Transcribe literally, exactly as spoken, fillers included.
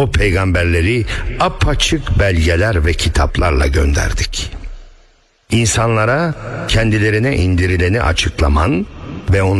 o peygamberleri apaçık belgeler ve kitaplarla gönderdik. İnsanlara kendilerine indirileni açıklaman ve